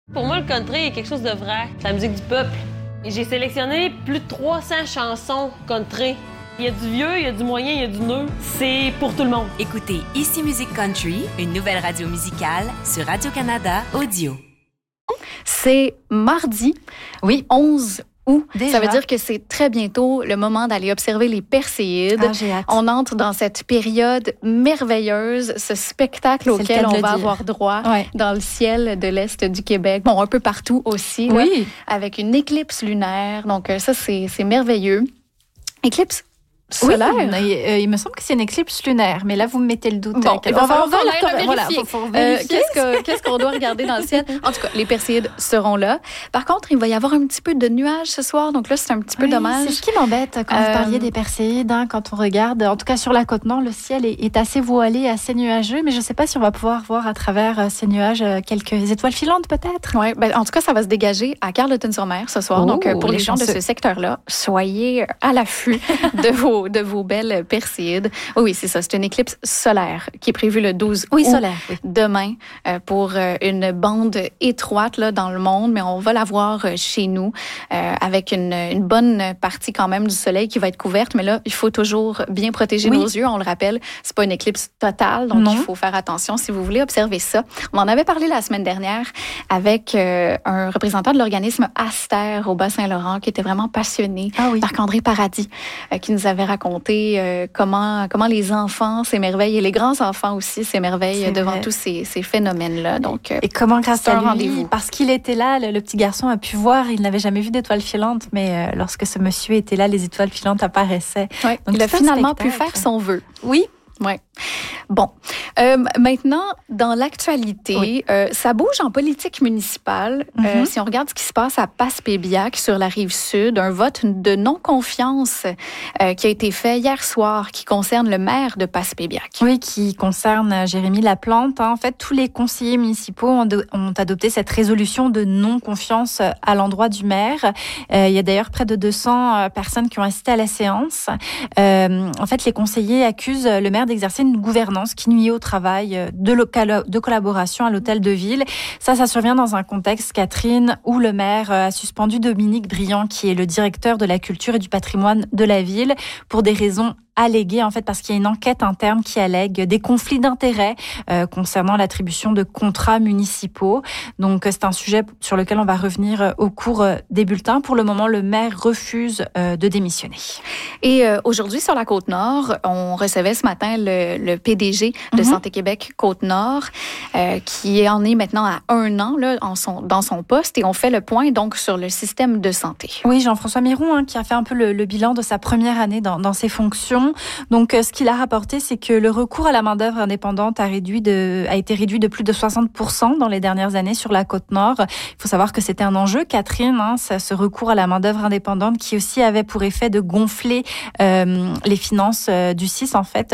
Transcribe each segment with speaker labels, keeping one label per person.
Speaker 1: Pour moi, le country est quelque chose de vrai. C'est la musique du peuple. Et j'ai sélectionné plus de 300 chansons country. Il y a du vieux, il y a du moyen, il y a du neuf. C'est pour tout le monde.
Speaker 2: Écoutez Ici Musique Country, une nouvelle radio musicale sur Radio-Canada Audio.
Speaker 3: C'est mardi,
Speaker 4: oui,
Speaker 3: 11 août.
Speaker 4: Déjà.
Speaker 3: Ça veut dire que c'est très bientôt le moment d'aller observer les Perséides.
Speaker 4: Ah, j'ai hâte.
Speaker 3: On entre dans cette période merveilleuse, ce spectacle auquel on va avoir droit dans le ciel de l'Est du Québec. Bon, un peu partout aussi, là, avec une éclipse lunaire. Donc ça, c'est merveilleux. Éclipse solaire?
Speaker 4: Oui, il me semble que c'est une éclipse lunaire, mais là, vous me mettez le doute.
Speaker 3: Bon, on va vérifier.
Speaker 4: Voilà, faut vérifier.
Speaker 3: Qu'est-ce qu'on doit regarder dans le ciel? En tout cas, les Perséides seront là. Par contre, il va y avoir un petit peu de nuages ce soir, donc là, c'est un petit peu dommage.
Speaker 4: C'est ce qui m'embête quand vous parliez des Perséides, quand on regarde, en tout cas sur la Côte-Nord, le ciel est assez voilé, assez nuageux, mais je ne sais pas si on va pouvoir voir à travers ces nuages quelques étoiles filantes, peut-être.
Speaker 3: Oui, en tout cas, ça va se dégager à Carleton-sur-Mer ce soir. Donc, pour les gens de ce secteur-là, soyez à l'affût de vos belles Perséides. Oui, c'est ça. C'est une éclipse solaire qui est prévue le 12 août, demain, pour une bande étroite là, dans le monde, mais on va la voir chez nous avec une bonne partie quand même du soleil qui va être couverte. Mais là, il faut toujours bien protéger nos yeux. On le rappelle, c'est pas une éclipse totale, donc il faut faire attention si vous voulez observer ça. On en avait parlé la semaine dernière avec un représentant de l'organisme Aster au Bas-Saint-Laurent qui était vraiment passionné, Marc-André Paradis, qui nous avait raconté comment les enfants s'émerveillent et les grands enfants aussi s'émerveillent devant tous ces phénomènes-là. Donc,
Speaker 4: et comment grâce à lui, parce qu'il était là, le petit garçon a pu voir, il n'avait jamais vu d'étoiles filantes, mais lorsque ce monsieur était là, les étoiles filantes apparaissaient.
Speaker 3: Ouais, donc, il a finalement pu faire son vœu.
Speaker 4: Oui.
Speaker 3: Ouais. Bon, maintenant, dans l'actualité, ça bouge en politique municipale. Si on regarde ce qui se passe à Passepébiac, sur la rive sud, un vote de non-confiance qui a été fait hier soir, qui concerne le maire de Passepébiac.
Speaker 4: Oui, qui concerne Jérémy Laplante. En fait, tous les conseillers municipaux ont adopté cette résolution de non-confiance à l'endroit du maire. Il y a d'ailleurs près de 200 personnes qui ont assisté à la séance. En fait, les conseillers accusent le maire d'exercer une gouvernance qui nuit au travail de collaboration à l'hôtel de ville. Ça survient dans un contexte, Catherine, où le maire a suspendu Dominique Briand, qui est le directeur de la culture et du patrimoine de la ville, pour des raisons alléguées, en fait, parce qu'il y a une enquête interne qui allègue des conflits d'intérêts concernant l'attribution de contrats municipaux. Donc, c'est un sujet sur lequel on va revenir au cours des bulletins. Pour le moment, le maire refuse de démissionner.
Speaker 3: Et aujourd'hui, sur la Côte-Nord, on recevait ce matin le PDG de Santé Québec Côte-Nord, qui en est maintenant à 1 an là, dans son poste, et on fait le point donc sur le système de santé.
Speaker 4: Oui, Jean-François Miron, qui a fait un peu le bilan de sa première année dans ses fonctions. Donc, ce qu'il a rapporté, c'est que le recours à la main-d'œuvre indépendante a été réduit de plus de 60% dans les dernières années sur la Côte-Nord. Il faut savoir que c'était un enjeu, Catherine, ce recours à la main-d'œuvre indépendante qui aussi avait pour effet de gonfler les finances du CIS, en fait,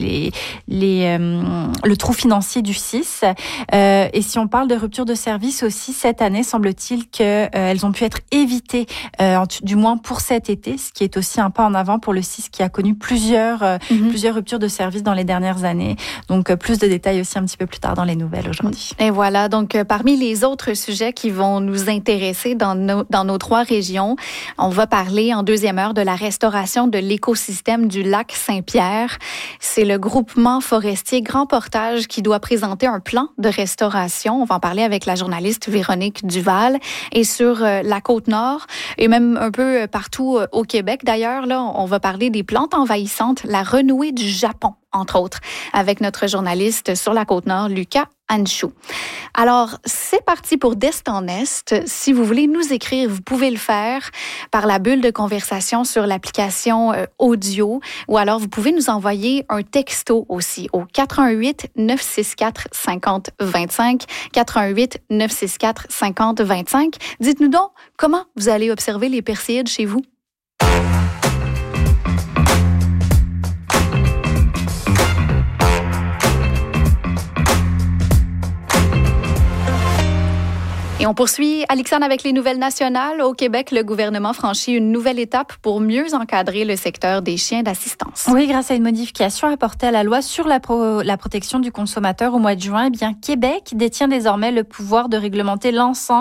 Speaker 4: le trou financier du CIS. Et si on parle de rupture de service aussi, cette année, semble-t-il qu'elles ont pu être évitées, du moins pour cet été, ce qui est aussi un pas en avant pour le CIS qui a connu plusieurs ruptures de service dans les dernières années. Donc, plus de détails aussi un petit peu plus tard dans les nouvelles aujourd'hui.
Speaker 3: Et voilà, donc parmi les autres sujets qui vont nous intéresser dans nos 3 régions, on va parler en deuxième heure de la restauration de l'écosystème du lac Saint-Pierre. C'est le groupement forestier Grand Portage qui doit présenter un plan de restauration. On va en parler avec la journaliste Véronique Duval. Et sur la Côte-Nord, et même un peu partout au Québec d'ailleurs, là, on va parler des plantes envahissantes, la renouée du Japon, entre autres, avec notre journaliste sur la Côte-Nord, Lucas Anchou. Alors, c'est parti pour d'Est en Est. Si vous voulez nous écrire, vous pouvez le faire par la bulle de conversation sur l'application audio, ou alors vous pouvez nous envoyer un texto aussi au 418-964-5025, 418-964-5025. Dites-nous donc, comment vous allez observer les Perséides chez vous? Et on poursuit, Alexandre, avec les nouvelles nationales. Au Québec, le gouvernement franchit une nouvelle étape pour mieux encadrer le secteur des chiens d'assistance.
Speaker 4: Oui, grâce à une modification apportée à la loi sur la protection du consommateur au mois de juin, eh bien, Québec détient désormais le pouvoir de réglementer l'ensemble